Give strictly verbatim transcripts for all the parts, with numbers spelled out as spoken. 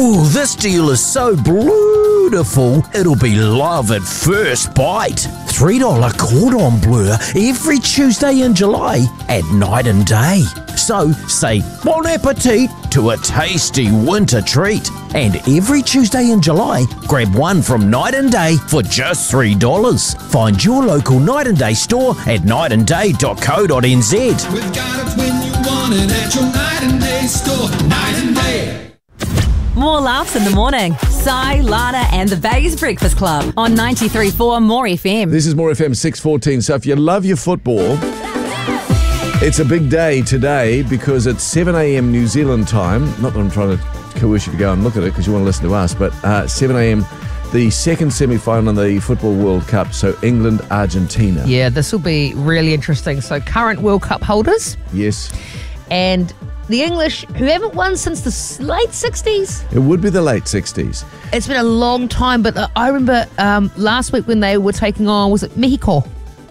Ooh, this deal is so beautiful, it'll be love at first bite. three dollars cordon bleu every Tuesday in July at night and day. So say bon appetit to a tasty winter treat. And every Tuesday in July, grab one from Night and Day for just three dollars. Find your local Night and Day store at night and day dot co dot n z. We've got it when you want it at your Night and Day store. Night and Day. More laughs in the morning. Sai, Lana and the Vegas Breakfast Club on ninety-three point four More F M. This is More F M six fourteen. So if you love your football, it's a big day today because it's seven a.m. New Zealand time. Not that I'm trying to coerce you to go and look at it because you want to listen to us, but uh, seven a.m. the second semi-final in the Football World Cup. So England, Argentina. Yeah, this will be really interesting. So current World Cup holders. Yes. And the English, who haven't won since the late sixties. It would be the late sixties. It's been a long time, but uh, I remember um, last week when they were taking on, was it Mexico?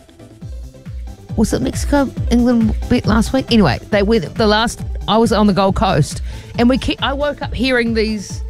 Was it Mexico? England beat last week? Anyway, they went the last, I was on the Gold Coast, and we keep, I woke up hearing these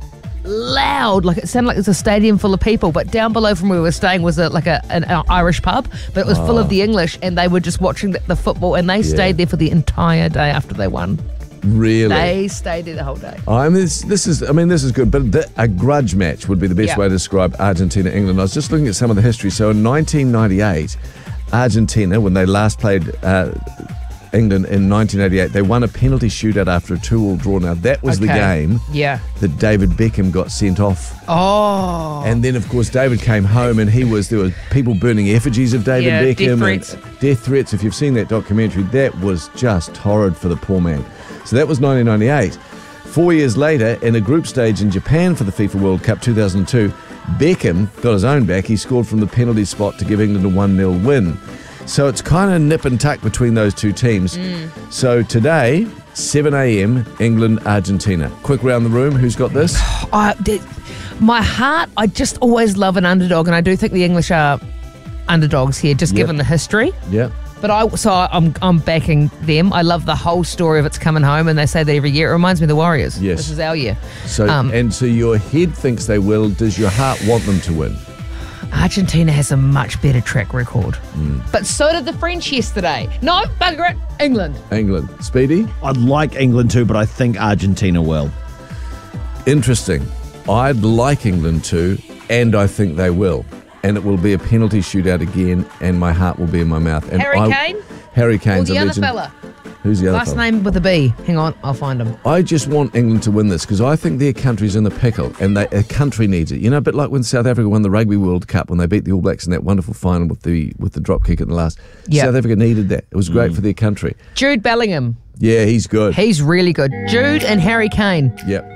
loud, like it sounded like it's a stadium full of people, but down below from where we were staying was a, like a, an Irish pub, but it was oh. full of the English, and they were just watching the, the football, and they yeah. stayed there for the entire day after they won. Really? They stayed there the whole day. I mean, this, this is, I mean, this is good, but the, a grudge match would be the best yeah. way to describe Argentina, England. I was just looking at some of the history. So in nineteen ninety-eight, Argentina, when they last played uh, England in nineteen eighty-eight, they won a penalty shootout after a two-all draw. Now, that was okay. the game yeah. that David Beckham got sent off. Oh. And then, of course, David came home and he was, there were people burning effigies of David yeah, Beckham. Death threats. And death threats. If you've seen that documentary, that was just horrid for the poor man. So that was nineteen ninety-eight. Four years later, in a group stage in Japan for the FIFA World Cup two thousand two, Beckham got his own back. He scored from the penalty spot to give England a one nil win. So it's kind of nip and tuck between those two teams. Mm. So today, seven a.m, England, Argentina. Quick round the room. Who's got this? I, my heart, I just always love an underdog, and I do think the English are underdogs here, just yep. given the history. Yeah. But I, so I'm I'm backing them. I love the whole story of it's coming home, and they say that every year. It reminds me of the Warriors. Yes. This is our year. So um, and so your head thinks they will. Does your heart want them to win? Argentina has a much better track record. Mm. But so did the French yesterday. No, bugger it. England. England. Speedy? I'd like England too, but I think Argentina will. Interesting. I'd like England too, and I think they will. And it will be a penalty shootout again, and my heart will be in my mouth. And Harry I, Kane? Harry Kane's or the a other legend. fella? Who's the other Last fella? name with a B. Hang on, I'll find him. I just want England to win this because I think their country's in the pickle and they, a country needs it. You know, a bit like when South Africa won the Rugby World Cup when they beat the All Blacks in that wonderful final with the with the drop kick at the last. Yep. South Africa needed that. It was great Mm. for their country. Jude Bellingham. Yeah, he's good. He's really good. Jude and Harry Kane.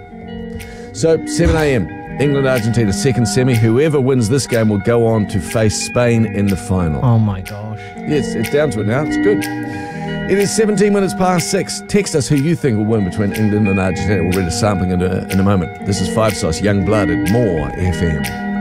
Yep. So, seven a.m, England, Argentina, second semi. Whoever wins this game will go on to face Spain in the final. Oh my gosh. Yes, it's down to it now. It's good. It is seventeen minutes past six. Text us who you think will win between England and Argentina. We'll read a sampling in a, in a moment. This is Five Sauce, Young Blood at More F M.